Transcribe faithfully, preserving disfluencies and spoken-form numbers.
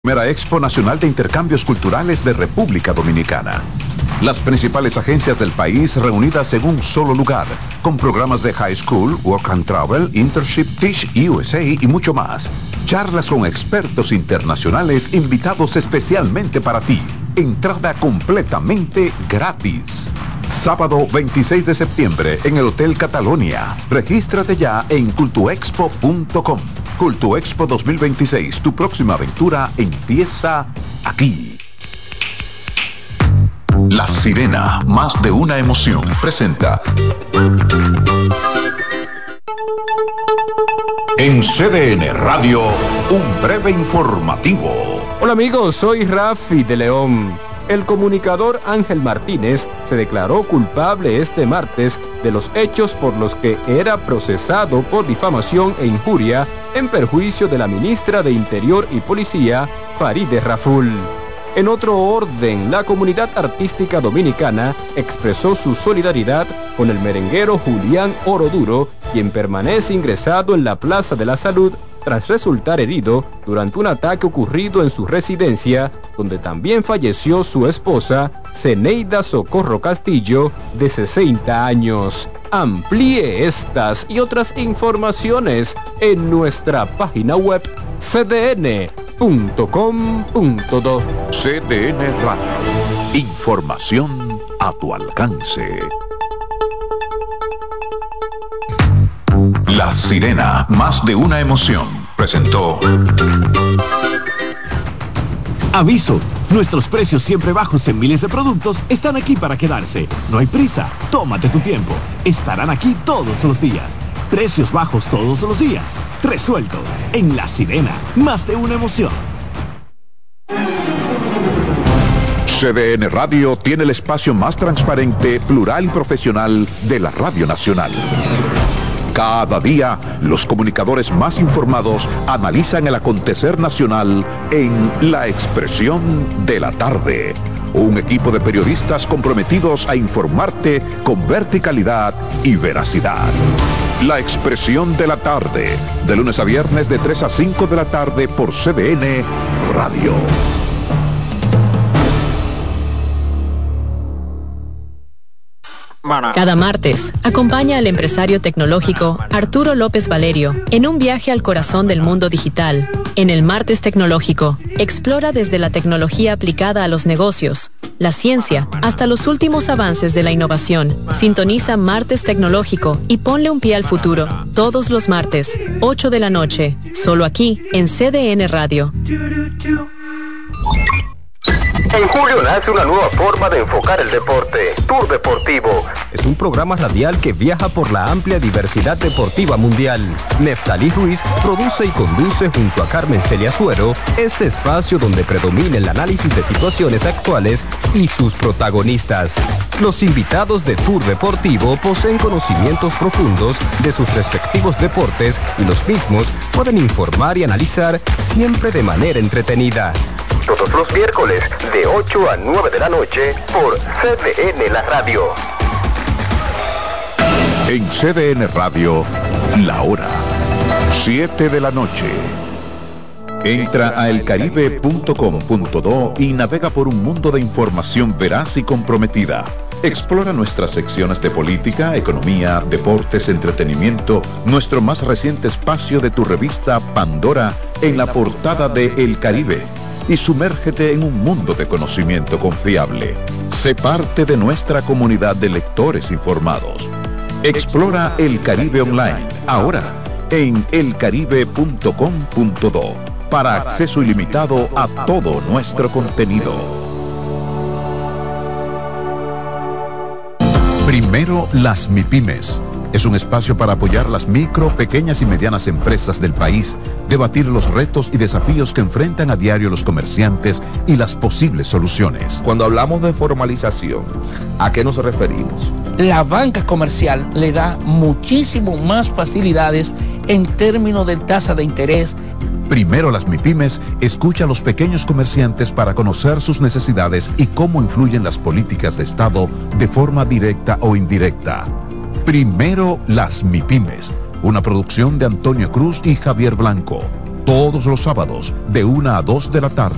Primera Expo Nacional de Intercambios Culturales de República Dominicana. Las principales agencias del país reunidas en un solo lugar, con programas de High School, Work and Travel, Internship, Teach U S A y mucho más. Charlas con expertos internacionales invitados especialmente para ti. Entrada completamente gratis. Sábado veintiséis de septiembre en el Hotel Catalonia. Regístrate ya en cultuexpo punto com. Cultuexpo dos mil veintiséis, tu próxima aventura empieza aquí. La Sirena, más de una emoción, presenta en C D N Radio, un breve informativo. Hola amigos, soy Rafi de León. El comunicador Ángel Martínez se declaró culpable este martes de los hechos por los que era procesado por difamación e injuria en perjuicio de la ministra de Interior y Policía, Farideh Raful. En otro orden, la comunidad artística dominicana expresó su solidaridad con el merenguero Julián Oroduro, quien permanece ingresado en la Plaza de la Salud tras resultar herido durante un ataque ocurrido en su residencia, donde también falleció su esposa, Zeneida Socorro Castillo, de sesenta años. Amplíe estas y otras informaciones en nuestra página web c d n punto com punto do. C D N Radio. Información a tu alcance. La Sirena, más de una emoción, presentó. Aviso, nuestros precios siempre bajos en miles de productos están aquí para quedarse. No hay prisa, tómate tu tiempo. Estarán aquí todos los días. Precios bajos todos los días. Resuelto. En La Sirena, más de una emoción. C D N Radio tiene el espacio más transparente, plural y profesional de la Radio Nacional. Cada día, los comunicadores más informados analizan el acontecer nacional en La Expresión de la Tarde. Un equipo de periodistas comprometidos a informarte con verticalidad y veracidad. La Expresión de la Tarde, de lunes a viernes de tres a cinco de la tarde por C D N Radio. Cada martes, acompaña al empresario tecnológico Arturo López Valerio en un viaje al corazón del mundo digital. En el Martes Tecnológico, explora desde la tecnología aplicada a los negocios, la ciencia, hasta los últimos avances de la innovación. Sintoniza Martes Tecnológico y ponle un pie al futuro. Todos los martes, ocho de la noche, solo aquí en C D N Radio. En julio nace una nueva forma de enfocar el deporte, Tour Deportivo. Es un programa radial que viaja por la amplia diversidad deportiva mundial. Neftalí Ruiz produce y conduce junto a Carmen Celia Suero este espacio donde predomina el análisis de situaciones actuales y sus protagonistas. Los invitados de Tour Deportivo poseen conocimientos profundos de sus respectivos deportes y los mismos pueden informar y analizar siempre de manera entretenida. Todos los miércoles de ocho a nueve de la noche por C D N La Radio. En C D N Radio, la hora, siete de la noche. Entra a el caribe punto com punto do y navega por un mundo de información veraz y comprometida. Explora nuestras secciones de política, economía, deportes, entretenimiento, nuestro más reciente espacio de tu revista Pandora en la portada de El Caribe. Y sumérgete en un mundo de conocimiento confiable. Sé parte de nuestra comunidad de lectores informados. Explora El Caribe Online, ahora en el caribe punto com punto do, para acceso ilimitado a todo nuestro contenido. Primero las MIPYMES. Es un espacio para apoyar las micro, pequeñas y medianas empresas del país, debatir los retos y desafíos que enfrentan a diario los comerciantes y las posibles soluciones. Cuando hablamos de formalización, ¿a qué nos referimos? La banca comercial le da muchísimo más facilidades en términos de tasa de interés. Primero las MIPYMES escucha a los pequeños comerciantes para conocer sus necesidades y cómo influyen las políticas de Estado de forma directa o indirecta. Primero las MIPYMES, una producción de Antonio Cruz y Javier Blanco, todos los sábados de una a dos de la tarde.